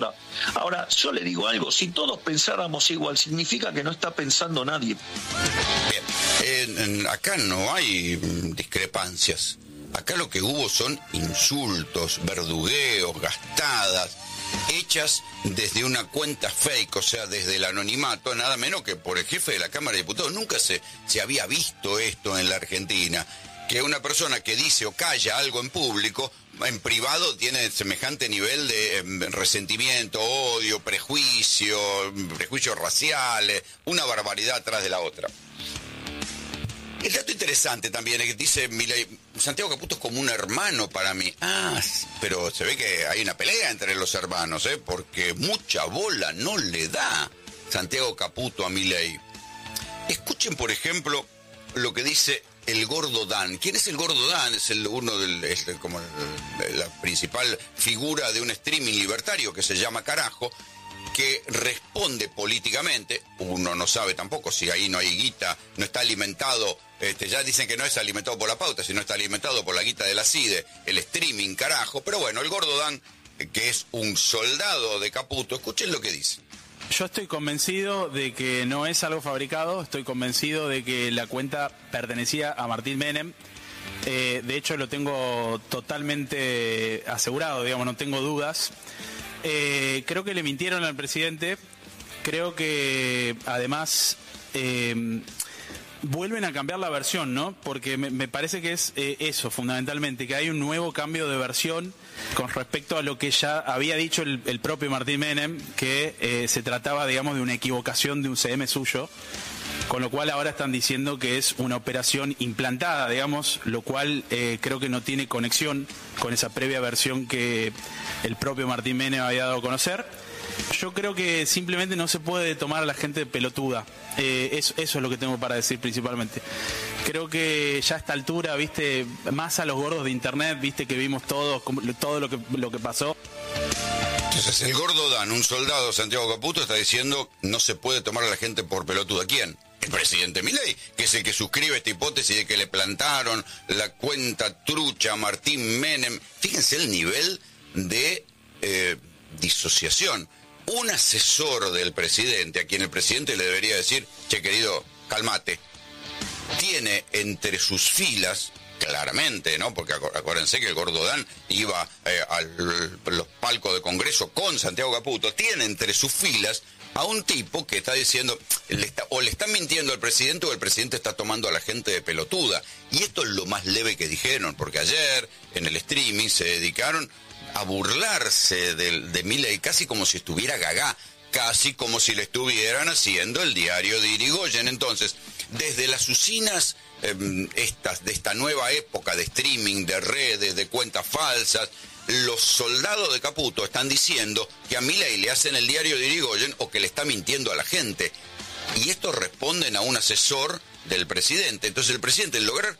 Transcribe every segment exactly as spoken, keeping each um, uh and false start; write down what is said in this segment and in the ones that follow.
otra. Ahora, yo le digo algo, si todos pensáramos igual, significa que no está pensando nadie. Bien, eh, en, acá no hay discrepancias. Acá lo que hubo son insultos, verdugueos, gastadas, hechas desde una cuenta fake, o sea, desde el anonimato, nada menos que por el jefe de la Cámara de Diputados. Nunca se, se había visto esto en la Argentina, que una persona que dice o calla algo en público, en privado tiene semejante nivel de eh, resentimiento, odio, prejuicio, prejuicios raciales, una barbaridad atrás de la otra. El dato interesante también es que dice Milei, Santiago Caputo es como un hermano para mí. Ah, pero se ve que hay una pelea entre los hermanos, ¿eh? Porque mucha bola no le da Santiago Caputo a Milei. Escuchen, por ejemplo, lo que dice el Gordo Dan. ¿Quién es el Gordo Dan? Es el, uno del, es como el, la principal figura de un streaming libertario que se llama Carajo, que responde políticamente. Uno no sabe tampoco si ahí no hay guita, no está alimentado, este, ya dicen que no es alimentado por la pauta, sino está alimentado por la guita de la CIDE, el streaming Carajo. Pero bueno, el Gordo Dan, que es un soldado de Caputo, escuchen lo que dice. Yo estoy convencido de que no es algo fabricado, estoy convencido de que la cuenta pertenecía a Martín Menem. Eh, de hecho, lo tengo totalmente asegurado, digamos, no tengo dudas. Eh, creo que le mintieron al presidente, creo que además eh, vuelven a cambiar la versión, ¿no? Porque me, me parece que es eh, eso, fundamentalmente, que hay un nuevo cambio de versión con respecto a lo que ya había dicho el, el propio Martín Menem, que eh, se trataba, digamos, de una equivocación de un C M suyo, con lo cual ahora están diciendo que es una operación implantada, digamos, lo cual eh, creo que no tiene conexión con esa previa versión que el propio Martín Menem había dado a conocer. Yo creo que simplemente no se puede tomar a la gente pelotuda. Eh, eso, eso es lo que tengo para decir principalmente. Creo que ya a esta altura, viste, más a los gordos de internet, viste que vimos todo, todo lo que, lo que pasó. Entonces el Gordo Dan, un soldado Santiago Caputo, está diciendo no se puede tomar a la gente por pelotuda. ¿Quién? El presidente Milei, que es el que suscribe esta hipótesis de que le plantaron la cuenta trucha a Martín Menem. Fíjense el nivel de eh, disociación. Un asesor del presidente, a quien el presidente le debería decir, che querido, cálmate, tiene entre sus filas, claramente, ¿no? Porque acuérdense que el Gordo Dan iba eh, a los palcos de Congreso con Santiago Caputo, tiene entre sus filas a un tipo que está diciendo, le está, o le están mintiendo al presidente o el presidente está tomando a la gente de pelotuda. Y esto es lo más leve que dijeron, porque ayer en el streaming se dedicaron a burlarse de, de Milei casi como si estuviera gagá, casi como si le estuvieran haciendo el diario de Irigoyen. Entonces, desde las usinas eh, estas, de esta nueva época de streaming, de redes, de cuentas falsas, los soldados de Caputo están diciendo que a Milei le hacen el diario de Irigoyen o que le está mintiendo a la gente. Y estos responden a un asesor del presidente. Entonces el presidente, al lograr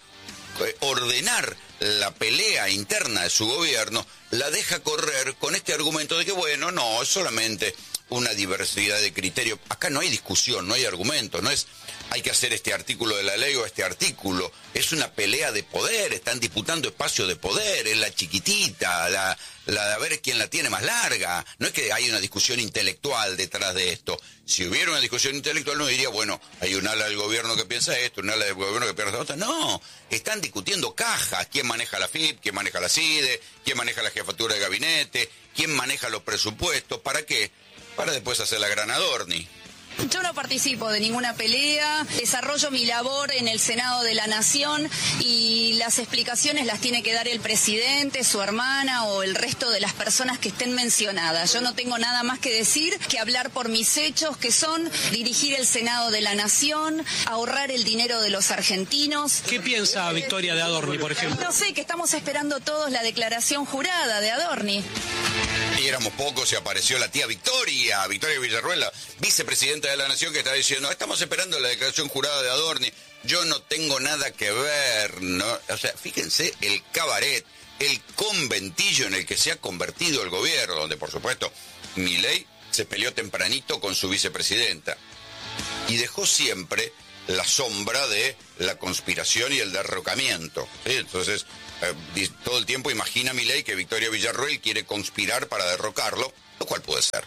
ordenar la pelea interna de su gobierno, la deja correr con este argumento de que, bueno, no, es solamente una diversidad de criterios. Acá no hay discusión, no hay argumento, no es hay que hacer este artículo de la ley o este artículo. Es una pelea de poder, están disputando espacio de poder, es la chiquitita, la, la de a ver quién la tiene más larga. No es que hay una discusión intelectual detrás de esto. Si hubiera una discusión intelectual, no diría, bueno, hay un ala del gobierno que piensa esto, un ala del gobierno que piensa otra. No, están discutiendo cajas, quién maneja la F I P, quién maneja la CIDE, quién maneja la jefatura de gabinete, quién maneja los presupuestos. ¿Para qué? Para después hacer la gran Adorni. Yo no participo de ninguna pelea, desarrollo mi labor en el Senado de la Nación y las explicaciones las tiene que dar el presidente, su hermana o el resto de las personas que estén mencionadas. Yo no tengo nada más que decir que hablar por mis hechos, que son dirigir el Senado de la Nación, ahorrar el dinero de los argentinos. ¿Qué piensa Victoria de Adorni, por ejemplo? No sé, que estamos esperando todos la declaración jurada de Adorni. Y éramos pocos y apareció la tía Victoria, Victoria Villarruel, la vicepresidenta de la Nación, que está diciendo, estamos esperando la declaración jurada de Adorni, yo no tengo nada que ver, ¿no? O sea, fíjense el cabaret, el conventillo en el que se ha convertido el gobierno, donde por supuesto Milei se peleó tempranito con su vicepresidenta y dejó siempre la sombra de la conspiración y el derrocamiento, ¿sí? Entonces, eh, todo el tiempo imagina Milei que Victoria Villarruel quiere conspirar para derrocarlo, lo cual puede ser.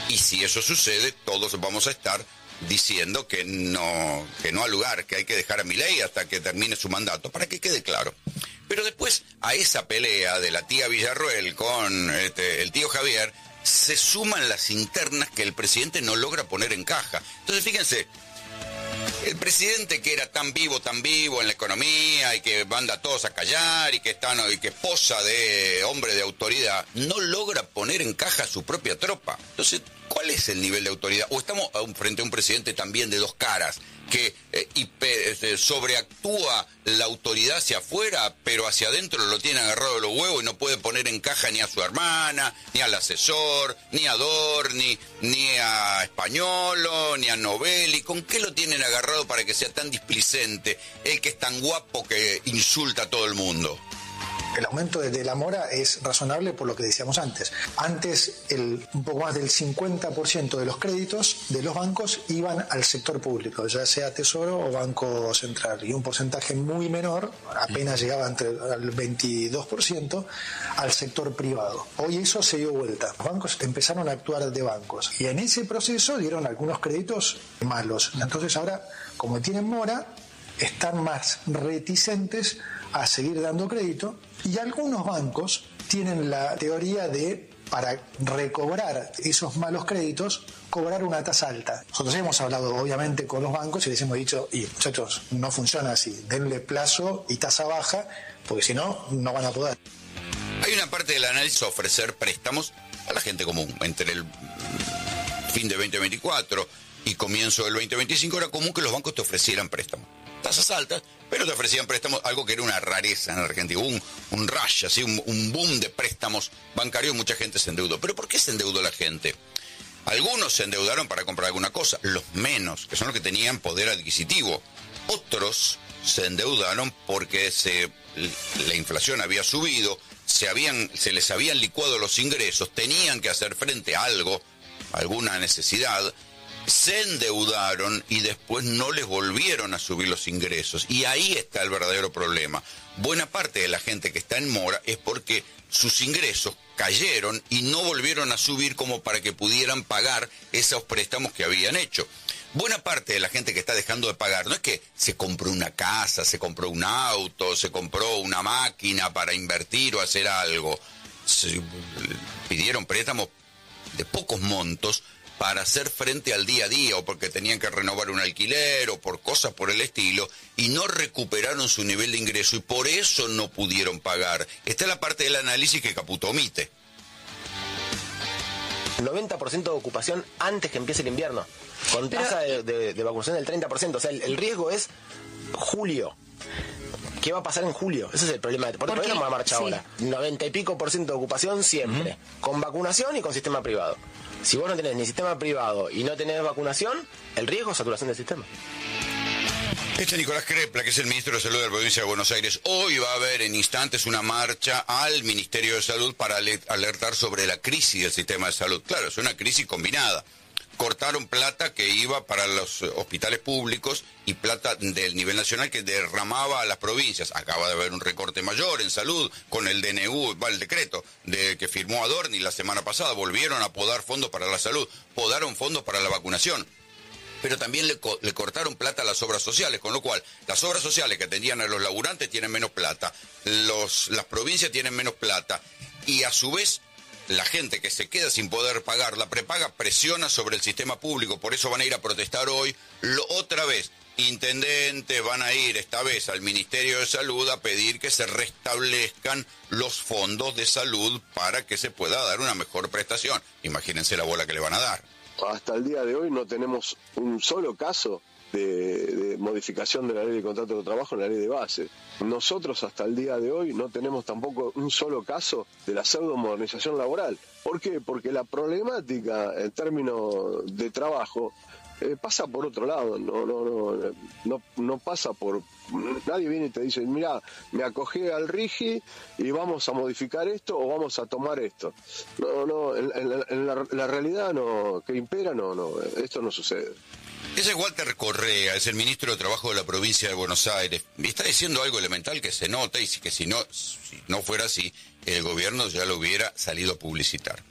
Y si eso sucede, todos vamos a estar diciendo que no, que no ha lugar, que hay que dejar a Milei hasta que termine su mandato, para que quede claro. Pero después, a esa pelea de la tía Villarroel con este, el tío Javier, se suman las internas que el presidente no logra poner en caja. Entonces, fíjense, el presidente que era tan vivo, tan vivo en la economía y que manda a todos a callar y que, está, y que posa de hombre de autoridad, no logra poner en caja a su propia tropa. Entonces, ¿cuál es el nivel de autoridad? ¿O estamos frente a un presidente también de dos caras, que eh, hiper, eh, sobreactúa la autoridad hacia afuera, pero hacia adentro lo tiene agarrado de los huevos y no puede poner en caja ni a su hermana, ni al asesor, ni a Dorni, ni a Españolo, ni a Novelli? ¿Con qué lo tienen agarrado para que sea tan displicente, el que es tan guapo que insulta a todo el mundo? El aumento de, de la mora es razonable por lo que decíamos antes. Antes, el, un poco más del cincuenta por ciento de los créditos de los bancos iban al sector público, ya sea Tesoro o Banco Central, y un porcentaje muy menor, apenas llegaba entre al veintidós por ciento, al sector privado. Hoy eso se dio vuelta. Los bancos empezaron a actuar de bancos y en ese proceso dieron algunos créditos malos. Entonces ahora, como tienen mora, están más reticentes a seguir dando crédito, y algunos bancos tienen la teoría de, para recobrar esos malos créditos, cobrar una tasa alta. Nosotros hemos hablado obviamente con los bancos y les hemos dicho, y muchachos, no funciona así, denle plazo y tasa baja, porque si no, no van a poder. Hay una parte del análisis ofrecer préstamos a la gente común. Entre el fin de veinte veinticuatro y comienzo del veinte veinticinco era común que los bancos te ofrecieran préstamos. Tasas altas, pero te ofrecían préstamos, algo que era una rareza en Argentina, un, un rush, así, un, un boom de préstamos bancarios, mucha gente se endeudó. ¿Pero por qué se endeudó la gente? Algunos se endeudaron para comprar alguna cosa, los menos, que son los que tenían poder adquisitivo. Otros se endeudaron porque se, la inflación había subido, se, habían, se les habían licuado los ingresos, tenían que hacer frente a algo, alguna necesidad, se endeudaron y después no les volvieron a subir los ingresos. Y ahí está el verdadero problema. Buena parte de la gente que está en mora es porque sus ingresos cayeron y no volvieron a subir como para que pudieran pagar esos préstamos que habían hecho. Buena parte de la gente que está dejando de pagar no es que se compró una casa, se compró un auto, se compró una máquina para invertir o hacer algo. Se pidieron préstamos de pocos montos para hacer frente al día a día, o porque tenían que renovar un alquiler, o por cosas por el estilo, y no recuperaron su nivel de ingreso, y por eso no pudieron pagar. Esta es la parte del análisis que Caputo omite. noventa por ciento de ocupación antes que empiece el invierno, con tasa de, de, de vacunación del treinta por ciento. O sea, el, el riesgo es julio. ¿Qué va a pasar en julio? Ese es el problema. Por eso vamos a marcha sí. ahora. noventa y pico por ciento de ocupación siempre, uh-huh. con vacunación y con sistema privado. Si vos no tenés ni sistema privado y no tenés vacunación, el riesgo es saturación del sistema. Este Nicolás Crepla, que es el ministro de Salud de la provincia de Buenos Aires, hoy va a haber en instantes una marcha al Ministerio de Salud para alertar sobre la crisis del sistema de salud. Claro, es una crisis combinada. Cortaron plata que iba para los hospitales públicos y plata del nivel nacional que derramaba a las provincias. Acaba de haber un recorte mayor en salud con el D N U, el decreto de que firmó Adorni la semana pasada. Volvieron a podar fondos para la salud, podaron fondos para la vacunación. Pero también le, co- le cortaron plata a las obras sociales, con lo cual las obras sociales que atendían a los laburantes tienen menos plata, los, las provincias tienen menos plata, y a su vez la gente que se queda sin poder pagar la prepaga presiona sobre el sistema público. Por eso van a ir a protestar hoy. Lo, otra vez, intendentes van a ir esta vez al Ministerio de Salud a pedir que se restablezcan los fondos de salud para que se pueda dar una mejor prestación. Imagínense la bola que le van a dar. Hasta el día de hoy no tenemos un solo caso de, de modificación de la ley de contrato de trabajo en la ley de base. Nosotros hasta el día de hoy no tenemos tampoco un solo caso de la pseudo-modernización laboral. ¿Por qué? Porque la problemática en términos de trabajo eh, pasa por otro lado, no, no, no, no, no pasa por... Nadie viene y te dice, mira, me acogí al RIGI y vamos a modificar esto o vamos a tomar esto. No, no, en, en, en la, la realidad no, que impera, no, no, esto no sucede. Ese es Walter Correa, es el ministro de Trabajo de la provincia de Buenos Aires. Y está diciendo algo elemental que se nota y que si no, si no fuera así, el gobierno ya lo hubiera salido a publicitar.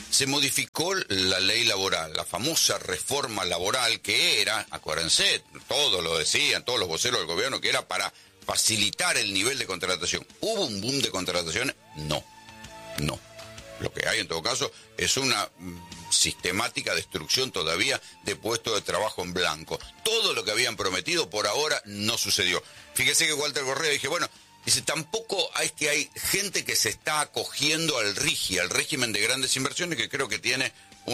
se modificó la ley laboral, la famosa reforma laboral que era, acuérdense, todos lo decían, todos los voceros del gobierno, que era para facilitar el nivel de contratación. ¿Hubo un boom de contrataciones? No, no. Lo que hay en todo caso es una mm, sistemática destrucción todavía de puestos de trabajo en blanco. Todo lo que habían prometido por ahora no sucedió. Fíjese que Walter Correa dije, bueno, dice, tampoco hay que hay gente que se está acogiendo al RIGI, al régimen de grandes inversiones, que creo que tiene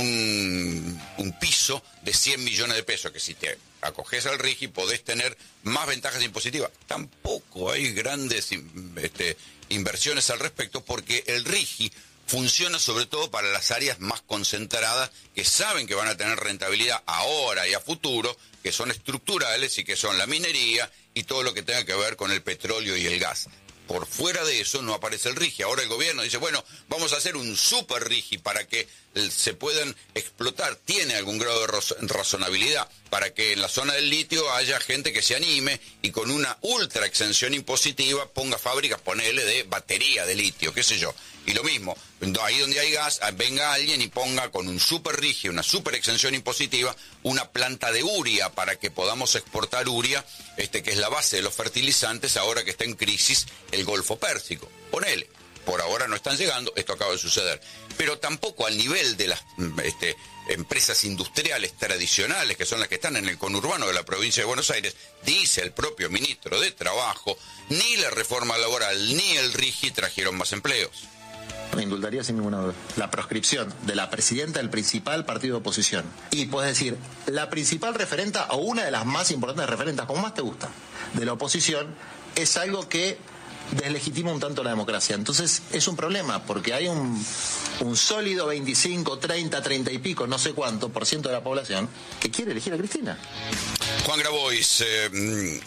un, un piso de cien millones de pesos, que si te acoges al RIGI podés tener más ventajas impositivas. Tampoco hay grandes este, inversiones al respecto, porque el RIGI funciona sobre todo para las áreas más concentradas, que saben que van a tener rentabilidad ahora y a futuro, que son estructurales y que son la minería y todo lo que tenga que ver con el petróleo y el gas. Por fuera de eso no aparece el RIGI. Ahora el gobierno dice, bueno, vamos a hacer un super RIGI para que se puedan explotar. Tiene algún grado de razonabilidad para que en la zona del litio haya gente que se anime y con una ultra exención impositiva ponga fábricas, ponele, de batería de litio, qué sé yo. Y lo mismo, ahí donde hay gas, venga alguien y ponga con un super RIGI, una super exención impositiva, una planta de urea para que podamos exportar urea, este, que es la base de los fertilizantes ahora que está en crisis el Golfo Pérsico. Ponele. Por ahora no están llegando, esto acaba de suceder. Pero tampoco al nivel de las este, empresas industriales tradicionales, que son las que están en el conurbano de la provincia de Buenos Aires, dice el propio ministro de Trabajo, ni la reforma laboral ni el RIGI trajeron más empleos. Me indultaría sin ninguna duda. La proscripción de la presidenta del principal partido de oposición. Y puedes decir, la principal referenta o una de las más importantes referentas, como más te gusta, de la oposición, es algo que deslegitima un tanto la democracia. Entonces es un problema, porque hay un, un sólido veinticinco, treinta, treinta y pico, no sé cuánto por ciento de la población que quiere elegir a Cristina. Juan Grabois, eh,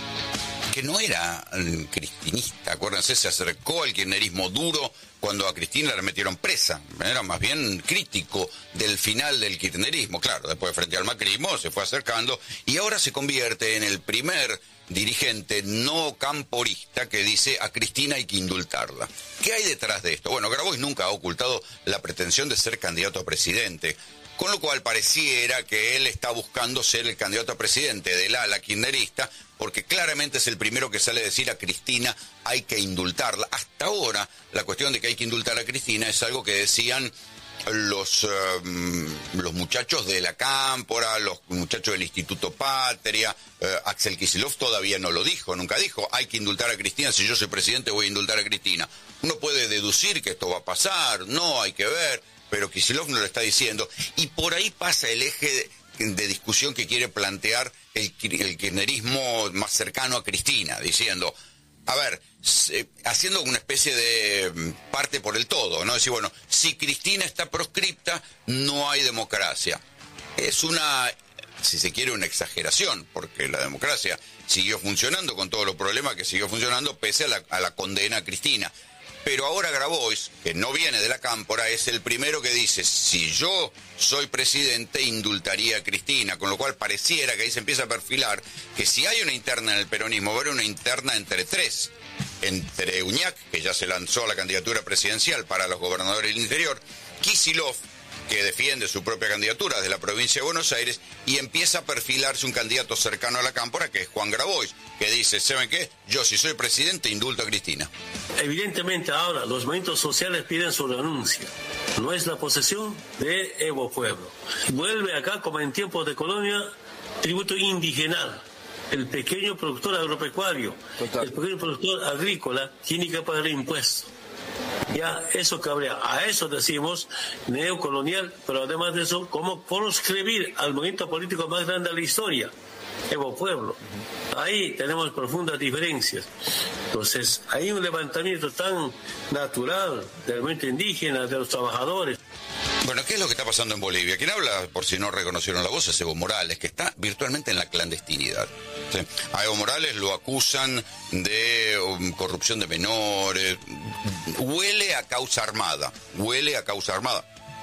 que no era cristinista, acuérdense, se acercó al kirchnerismo duro cuando a Cristina la metieron presa, era más bien crítico del final del kirchnerismo, claro, después frente al macrismo se fue acercando y ahora se convierte en el primer dirigente no camporista que dice a Cristina hay que indultarla. ¿Qué hay detrás de esto? Bueno, Grabois nunca ha ocultado la pretensión de ser candidato a presidente, con lo cual pareciera que él está buscando ser el candidato a presidente del ala kirchnerista, porque claramente es el primero que sale a decir a Cristina hay que indultarla. Hasta ahora la cuestión de que hay que indultar a Cristina es algo que decían los, uh, los muchachos de la Cámpora, los muchachos del Instituto Patria. uh, Axel Kicillof todavía no lo dijo, nunca dijo hay que indultar a Cristina, si yo soy presidente voy a indultar a Cristina. Uno puede deducir que esto va a pasar, no, hay que ver, pero Kicillof no lo está diciendo, y por ahí pasa el eje de, de discusión que quiere plantear el, el kirchnerismo más cercano a Cristina, diciendo, a ver, eh, haciendo una especie de parte por el todo, ¿no? Decir, bueno, si Cristina está proscripta, no hay democracia. Es una, si se quiere, una exageración, porque la democracia siguió funcionando con todos los problemas que siguió funcionando pese a la, a la condena a Cristina. Pero ahora Grabois, que no viene de la Cámpora, es el primero que dice, si yo soy presidente, indultaría a Cristina, con lo cual pareciera que ahí se empieza a perfilar que si hay una interna en el peronismo, va a haber una interna entre tres, entre Uñac, que ya se lanzó a la candidatura presidencial para los gobernadores del interior, Kicillof, que defiende su propia candidatura desde la provincia de Buenos Aires, y empieza a perfilarse un candidato cercano a la Cámpora, que es Juan Grabois, que dice, ¿saben qué? Yo si soy presidente indulto a Cristina. Evidentemente ahora los movimientos sociales piden su renuncia. No es la posesión de Evo Pueblo. Vuelve acá, como en tiempos de colonia, tributo indigenal. El pequeño productor agropecuario, Total. el pequeño productor agrícola tiene que pagar impuestos. Ya, eso cabría. A eso decimos neocolonial, pero además de eso, como proscribir al movimiento político más grande de la historia, Evo Pueblo. Ahí tenemos profundas diferencias. Entonces, hay un levantamiento tan natural del movimiento indígena, de los trabajadores. Bueno, ¿qué es lo que está pasando en Bolivia? Quien habla, por si no reconocieron la voz, es Evo Morales, que está virtualmente en la clandestinidad. ¿Sí? A Evo Morales lo acusan de um, corrupción de menores. Huele a causa armada. Huele a causa armada.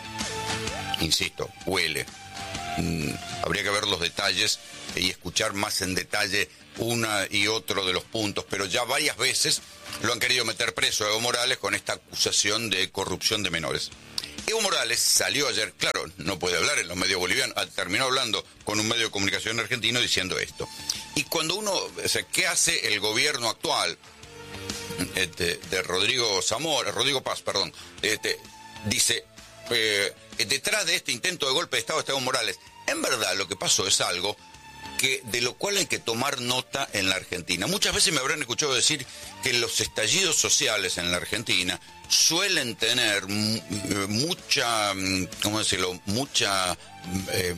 Insisto, huele. Mm, habría que ver los detalles y escuchar más en detalle una y otro de los puntos, pero ya varias veces lo han querido meter preso a Evo Morales con esta acusación de corrupción de menores. Evo Morales salió ayer, claro, no puede hablar en los medios bolivianos, terminó hablando con un medio de comunicación argentino diciendo esto. Y cuando uno, o sea, ¿qué hace el gobierno actual este, de Rodrigo Zamora, Rodrigo Paz, perdón, este, dice, eh, detrás de este intento de golpe de Estado está Evo Morales? En verdad lo que pasó es algo que de lo cual hay que tomar nota en la Argentina. Muchas veces me habrán escuchado decir que los estallidos sociales en la Argentina suelen tener mucha, ¿cómo decirlo?, mucha eh,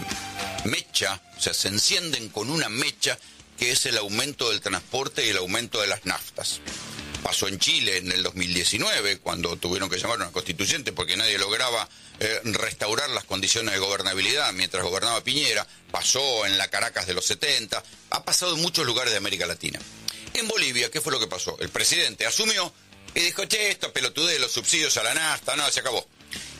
mecha, o sea, se encienden con una mecha que es el aumento del transporte y el aumento de las naftas. Pasó en Chile en el dos mil diecinueve, cuando tuvieron que llamar a una constituyente porque nadie lograba eh, restaurar las condiciones de gobernabilidad mientras gobernaba Piñera. Pasó en la Caracas de los setenta, ha pasado en muchos lugares de América Latina. En Bolivia, ¿qué fue lo que pasó? El presidente asumió y dijo, che, esto pelotudez, los subsidios a la nafta, no, se acabó.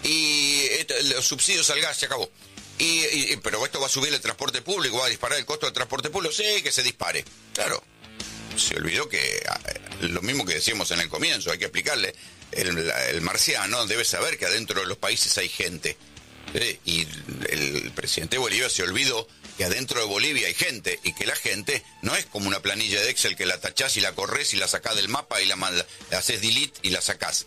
Y esto, los subsidios al gas, se acabó. Y, y, pero esto va a subir el transporte público, va a disparar el costo del transporte público. Sí, que se dispare. Claro, se olvidó que lo mismo que decíamos en el comienzo, hay que explicarle, el, el marciano debe saber que adentro de los países hay gente. ¿Sí? Y el presidente de Bolivia se olvidó que adentro de Bolivia hay gente y que la gente no es como una planilla de Excel que la tachás y la corres y la sacás del mapa y la, la haces delete y la sacás.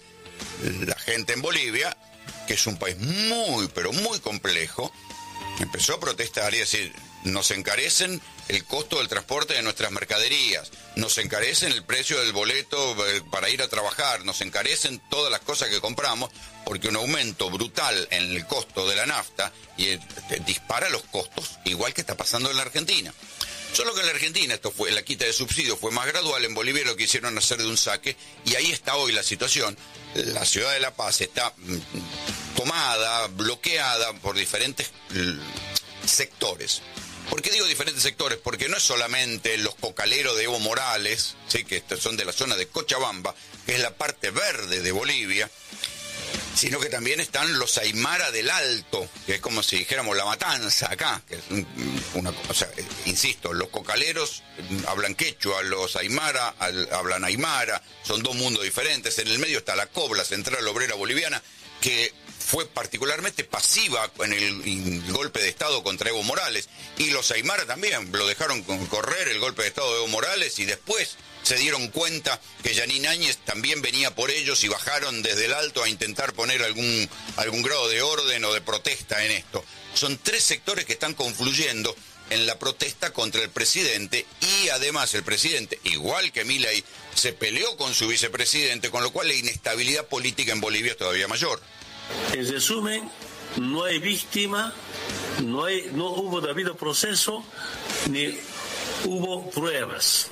La gente en Bolivia, que es un país muy, pero muy complejo, empezó a protestar y decir, nos encarecen el costo del transporte de nuestras mercaderías, nos encarecen el precio del boleto para ir a trabajar, nos encarecen todas las cosas que compramos, porque un aumento brutal en el costo de la nafta y eh, dispara los costos, igual que está pasando en la Argentina. Solo que en la Argentina esto fue, la quita de subsidios fue más gradual, en Bolivia lo quisieron hacer de un saque, y ahí está hoy la situación. La ciudad de La Paz está mm, tomada, bloqueada por diferentes mm, sectores. ¿Por qué digo diferentes sectores? Porque no es solamente los cocaleros de Evo Morales, ¿sí?, que son de la zona de Cochabamba, que es la parte verde de Bolivia, sino que también están los Aymara del Alto, que es como si dijéramos La Matanza acá, que es una, o sea, insisto, los cocaleros hablan quechua, los Aymara hablan Aymara, son dos mundos diferentes. En el medio está la COB, la Central Obrera Boliviana, que fue particularmente pasiva en el golpe de Estado contra Evo Morales, y los Aymara también lo dejaron correr el golpe de Estado de Evo Morales, y después se dieron cuenta que Yanine Áñez también venía por ellos y bajaron desde el Alto a intentar poner algún, algún grado de orden o de protesta en esto. Son tres sectores que están confluyendo en la protesta contra el presidente, y además el presidente, igual que Milei, se peleó con su vicepresidente, con lo cual la inestabilidad política en Bolivia es todavía mayor. En resumen, no hay víctima, no, hay, no hubo debido proceso, ni hubo pruebas.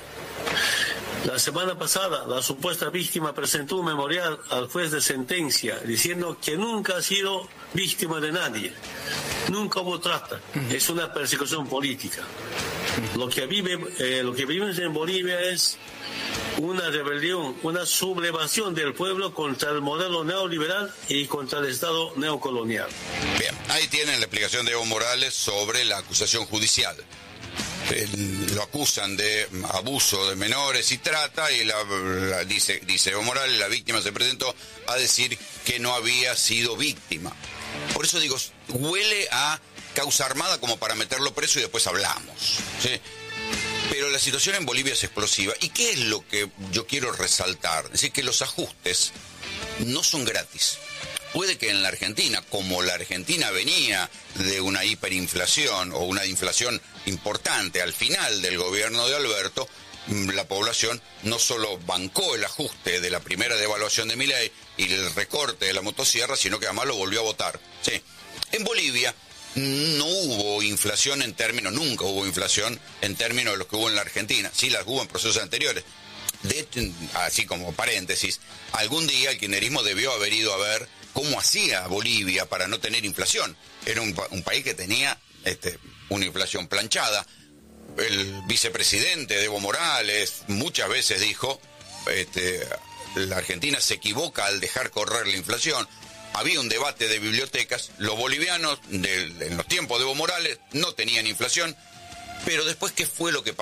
La semana pasada, la supuesta víctima presentó un memorial al juez de sentencia diciendo que nunca ha sido víctima de nadie, nunca hubo trata, es una persecución política. Lo que vive, eh, lo que vivimos en Bolivia es una rebelión, una sublevación del pueblo contra el modelo neoliberal y contra el Estado neocolonial. Bien, ahí tienen la explicación de Evo Morales sobre la acusación judicial. Eh, lo acusan de abuso de menores y trata, y la, la, dice, dice Evo Morales, la víctima se presentó a decir que no había sido víctima. Por eso digo, huele a causa armada como para meterlo preso y después hablamos, ¿sí? Pero la situación en Bolivia es explosiva. ¿Y qué es lo que yo quiero resaltar? Es decir, que los ajustes no son gratis. Puede que en la Argentina, como la Argentina venía de una hiperinflación o una inflación importante al final del gobierno de Alberto, la población no solo bancó el ajuste de la primera devaluación de Milei y el recorte de la motosierra, sino que además lo volvió a votar. Sí. En Bolivia no hubo inflación en términos, nunca hubo inflación en términos de lo que hubo en la Argentina. Sí las hubo en procesos anteriores. De, así como paréntesis, algún día el kirchnerismo debió haber ido a ver cómo hacía Bolivia para no tener inflación. Era un, un país que tenía este, una inflación planchada. El vicepresidente de Evo Morales muchas veces dijo, este, la Argentina se equivoca al dejar correr la inflación. Había un debate de bibliotecas, los bolivianos de, en los tiempos de Evo Morales no tenían inflación, pero después, ¿qué fue lo que pasó?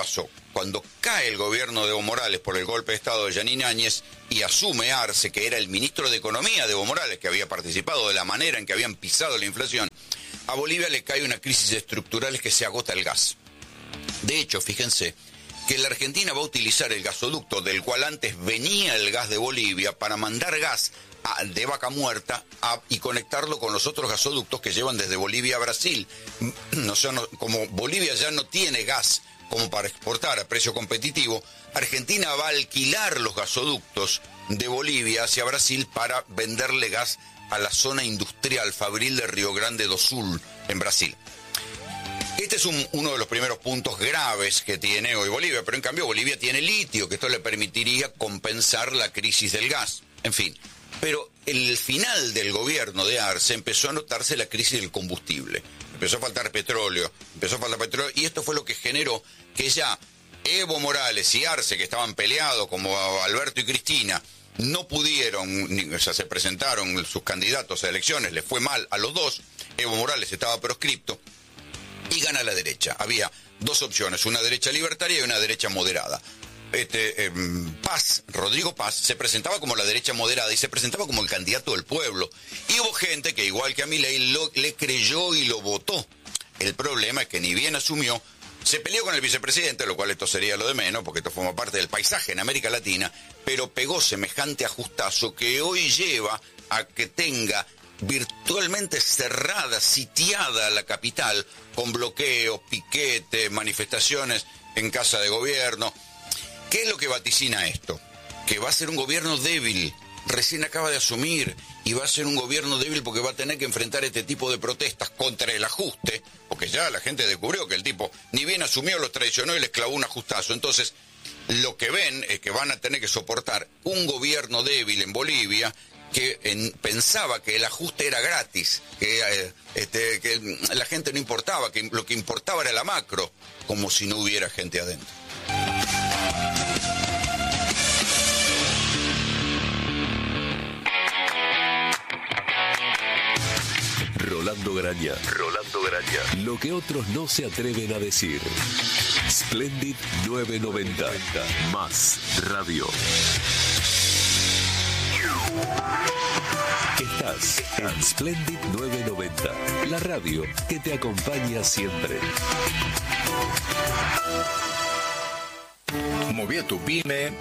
cuando cae el gobierno de Evo Morales por el golpe de Estado de Yanine Áñez y asume Arce, que era el ministro de Economía de Evo Morales, que había participado de la manera en que habían pisado la inflación, a Bolivia le cae una crisis estructural que se agota el gas. De hecho, fíjense que la Argentina va a utilizar el gasoducto del cual antes venía el gas de Bolivia para mandar gas a, de Vaca Muerta a, y conectarlo con los otros gasoductos que llevan desde Bolivia a Brasil. O sea, no, como Bolivia ya no tiene gas como para exportar a precio competitivo, Argentina va a alquilar los gasoductos de Bolivia hacia Brasil para venderle gas a la zona industrial fabril de Río Grande do Sul, en Brasil. Este es un, uno de los primeros puntos graves que tiene hoy Bolivia, pero en cambio Bolivia tiene litio, que esto le permitiría compensar la crisis del gas. En fin, pero el final del gobierno de Arce empezó a notarse la crisis del combustible. Empezó a faltar petróleo, empezó a faltar petróleo, y esto fue lo que generó que ya Evo Morales y Arce, que estaban peleados como Alberto y Cristina, no pudieron, o sea, se presentaron sus candidatos a elecciones, les fue mal a los dos, Evo Morales estaba proscripto, y gana la derecha. Había dos opciones, una derecha libertaria y una derecha moderada. Este, eh, Paz, Rodrigo Paz, se presentaba como la derecha moderada y se presentaba como el candidato del pueblo. Y hubo gente que, igual que a Milei, lo, le creyó y lo votó. El problema es que ni bien asumió, se peleó con el vicepresidente, lo cual esto sería lo de menos, porque esto forma parte del paisaje en América Latina, pero pegó semejante ajustazo que hoy lleva a que tenga virtualmente cerrada, sitiada la capital, con bloqueos, piquetes, manifestaciones en casa de gobierno. ¿Qué es lo que vaticina esto? Que va a ser un gobierno débil, recién acaba de asumir, y va a ser un gobierno débil porque va a tener que enfrentar este tipo de protestas contra el ajuste, porque ya la gente descubrió que el tipo ni bien asumió, los traicionó y les clavó un ajustazo. Entonces, lo que ven es que van a tener que soportar un gobierno débil en Bolivia que en, pensaba que el ajuste era gratis, que, eh, este, que la gente no importaba, que lo que importaba era la macro, como si no hubiera gente adentro. Rolando Graña. Rolando Graña. Lo que otros no se atreven a decir. Splendid novecientos noventa. Más radio. Estás en Splendid novecientos noventa. La radio que te acompaña siempre. Moví a tu pyme.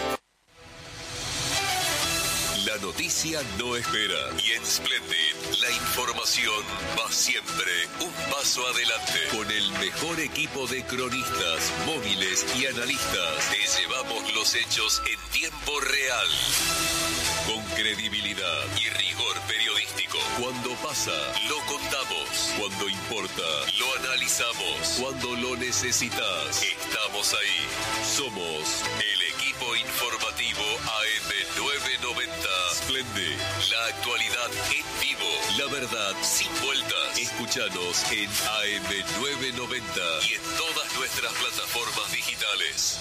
La noticia no espera. Y en Splendid, la información va siempre un paso adelante. Con el mejor equipo de cronistas, móviles y analistas, te llevamos los hechos en tiempo real. Con credibilidad y rigor periodístico. Cuando pasa, lo contamos. Cuando importa, lo analizamos. Cuando lo necesitas, estamos ahí. Somos el equipo informativo A M novecientos noventa. Splendid, la actualidad en vivo, la verdad sin vueltas. Escúchanos en A M novecientos noventa y en todas nuestras plataformas digitales.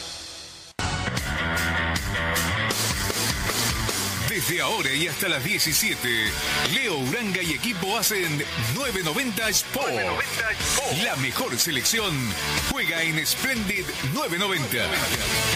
Desde ahora y hasta las diecisiete, Leo Uranga y equipo hacen novecientos noventa Sport. La mejor selección juega en Splendid novecientos noventa.